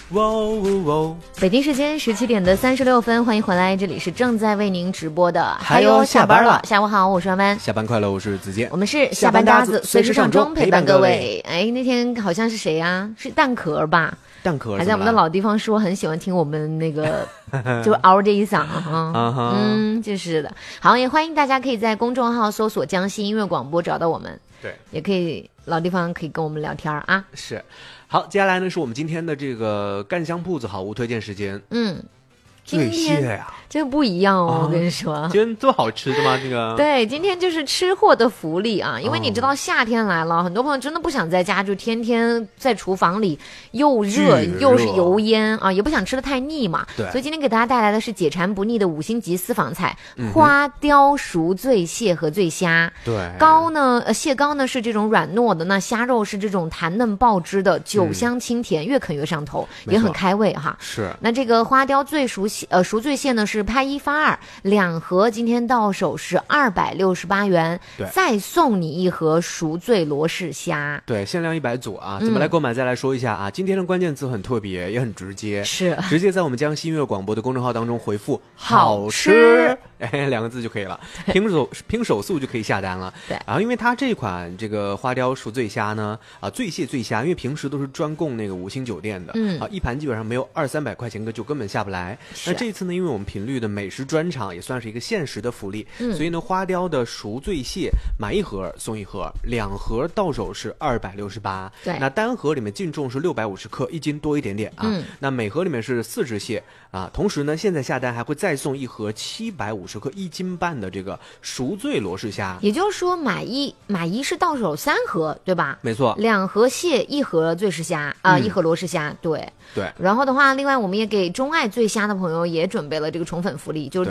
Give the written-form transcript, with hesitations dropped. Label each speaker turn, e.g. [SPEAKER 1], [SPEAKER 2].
[SPEAKER 1] 哇哦哦，
[SPEAKER 2] 北京时间17:36，欢迎回来，这里是正在为您直播的
[SPEAKER 1] 还有下班了。
[SPEAKER 2] 下午好，我是弯弯。
[SPEAKER 1] 下班快乐，我是子健。
[SPEAKER 2] 我们是下班搭子，随时上钟陪伴各位。哎，那天好像是谁呀？是蛋壳吧？
[SPEAKER 1] 蛋壳
[SPEAKER 2] 还在我们的老地方说很喜欢听我们那个就嗷这一嗓就是的。好，也欢迎大家可以在公众号搜索江西音乐广播找到我们，
[SPEAKER 1] 对，
[SPEAKER 2] 也可以老地方可以跟我们聊天啊。
[SPEAKER 1] 是，好，接下来呢是我们今天的这个干香铺子好物推荐时间。醉蟹呀，
[SPEAKER 2] 这个不一样哦，我跟你说，
[SPEAKER 1] 今天这么好吃的吗？这个
[SPEAKER 2] 对，今天就是吃货的福利啊，因为你知道夏天来了，很多朋友真的不想在家就天天在厨房里又热又是油烟啊，也不想吃的太腻嘛。
[SPEAKER 1] 对，
[SPEAKER 2] 所以今天给大家带来的是解馋不腻的5星级私房菜，花雕熟醉蟹和醉虾。
[SPEAKER 1] 对，
[SPEAKER 2] 蟹膏呢是这种软糯的，那虾肉是这种弹嫩爆汁的，酒香清甜，越啃越上头，也很开胃哈。
[SPEAKER 1] 是，
[SPEAKER 2] 那这个花雕熟醉蟹呢是拍1发2，2盒今天到手是268元，再送你1盒熟醉罗氏虾，
[SPEAKER 1] 对，限量100组啊！怎么来购买？再来说一下啊！今天的关键词很特别，也很直接，
[SPEAKER 2] 是
[SPEAKER 1] 直接在我们江西音乐广播的公众号当中回复“好吃”2个字就可以了，拼手速就可以下单了。
[SPEAKER 2] 对，
[SPEAKER 1] 然后因为它这款这个花雕熟醉虾呢，醉蟹醉虾，因为平时都是专供那个5星酒店的，一盘基本上没有200-300块钱就根本下不来。那这次呢，因为我们频率的美食专场也算是一个限时的福利，所以呢，花雕的熟醉蟹买1盒送1盒，2盒到手是268。
[SPEAKER 2] 对，
[SPEAKER 1] 那单盒里面净重是650克，1斤多一点点啊。那每盒里面是4只蟹啊，同时呢，现在下单还会再送1盒750克1斤半的这个熟醉罗氏虾。
[SPEAKER 2] 也就是说，买一是到手3盒，对吧？
[SPEAKER 1] 没错
[SPEAKER 2] ，2盒蟹，1盒醉氏虾啊，1盒罗氏虾，对。
[SPEAKER 1] 对，
[SPEAKER 2] 然后的话，另外我们也给钟爱醉虾的朋友也准备了这个宠粉福利，就是